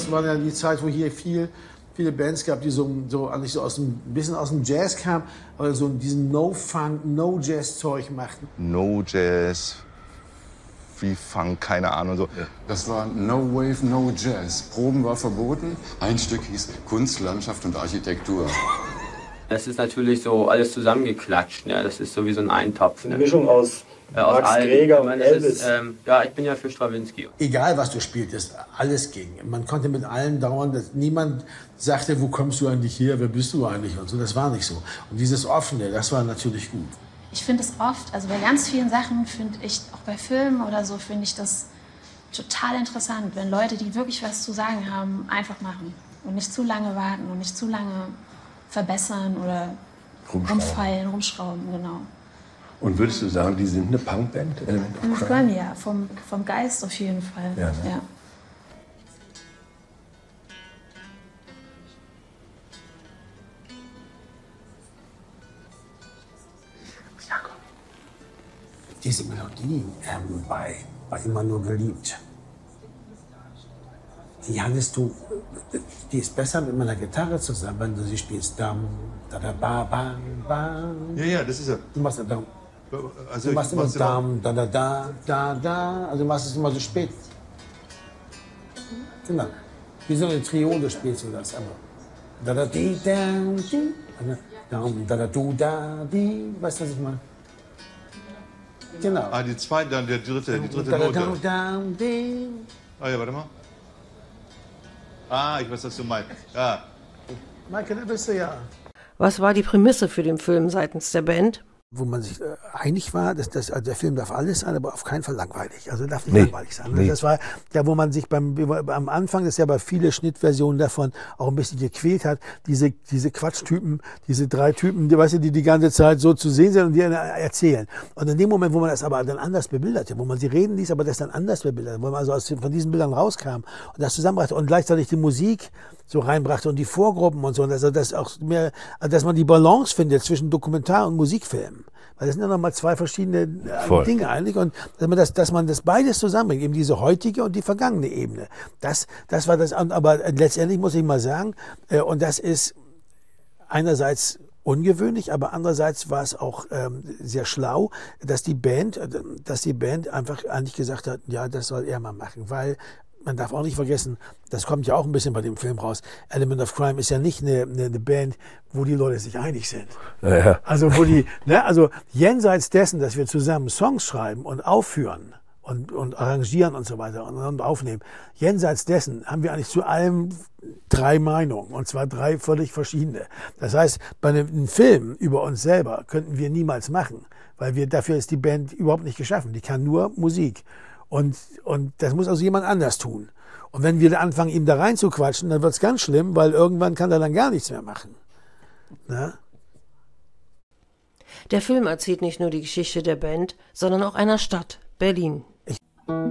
das war ja die Zeit, wo hier viele Bands gab, die eigentlich so ein bisschen aus dem Jazz kamen, aber so diesen No-Funk, No-Jazz-Zeug machten. No-Jazz, wie Funk, keine Ahnung. So. Das war No Wave, No Jazz. Proben war verboten. Ein Stück hieß Kunst, Landschaft und Architektur. Das ist natürlich so alles zusammengeklatscht, ne? Das ist so wie so ein Eintopf. Ne? Eine Mischung aus Max Greger und Elvis. Ja, ich bin ja für Stravinsky. Egal, was du spieltest, alles ging. Man konnte mit allen dauern, niemand sagte, wo kommst du eigentlich her, wer bist du eigentlich und so. Das war nicht so. Und dieses Offene, das war natürlich gut. Ich finde es oft, also bei ganz vielen Sachen finde ich, auch bei Filmen oder so, finde ich das total interessant, wenn Leute, die wirklich was zu sagen haben, einfach machen und nicht zu lange warten und nicht zu lange verbessern oder rumfeilen, rumschrauben, genau. Und würdest du sagen, die sind eine Punkband? Ja, vom Geist auf jeden Fall. Ja, ne? Ja. Diese Melodie war immer nur geliebt. Die hattest du, die ist besser mit meiner Gitarre zusammen, wenn du sie spielst. Dam, da, da, ba, bam, bam. Ja, das ist ja. Du machst Dam. Also Du machst immer Dam, da, da, da, da, da. Also du machst es immer so spät. Genau. Wie so eine Triode spielst du das. Aber da, da, di, da, di. Dam, da, da, du, da, di. Weißt du, was ich meine? Genau. Die zweite, dann die dritte Note. Ja, warte mal. Ich weiß, was du meinst. Ja. Michael, da bist du ja. Was war die Prämisse für den Film seitens der Band? Wo man sich einig war, dass also der Film darf alles sein, aber auf keinen Fall langweilig. Also darf nicht langweilig sein. Nee. Das war ja, wo man sich am Anfang, das ist ja bei vielen Schnittversionen davon auch ein bisschen gequält hat, diese Quatschtypen, diese drei Typen, weißt du, die ganze Zeit so zu sehen sind und die erzählen. Und in dem Moment, wo man das aber dann anders bebilderte, wo man sie reden ließ, aber das dann anders bebilderte, wo man also von diesen Bildern rauskam und das zusammenbrachte und gleichzeitig die Musik so reinbrachte und die Vorgruppen und so, und also das auch mehr, dass man die Balance findet zwischen Dokumentar- und Musikfilm. Weil das sind ja nochmal zwei verschiedene Dinge eigentlich, und dass man das beides zusammenbringt, eben diese heutige und die vergangene Ebene. Das war das, aber letztendlich muss ich mal sagen, und das ist einerseits ungewöhnlich, aber andererseits war es auch sehr schlau, dass die Band einfach eigentlich gesagt hat, ja, das soll er mal machen, weil man darf auch nicht vergessen, das kommt ja auch ein bisschen bei dem Film raus, Element of Crime ist ja nicht eine Band, wo die Leute sich einig sind. Ja. Also also jenseits dessen, dass wir zusammen Songs schreiben und aufführen und arrangieren und so weiter und aufnehmen, jenseits dessen haben wir eigentlich zu allem drei Meinungen, und zwar drei völlig verschiedene. Das heißt, bei einem Film über uns selber könnten wir niemals machen, weil dafür ist die Band überhaupt nicht geschaffen. Die kann nur Musik. Und das muss also jemand anders tun. Und wenn wir anfangen, ihm da reinzuquatschen, dann wird es ganz schlimm, weil irgendwann kann er dann gar nichts mehr machen. Na? Der Film erzählt nicht nur die Geschichte der Band, sondern auch einer Stadt, Berlin.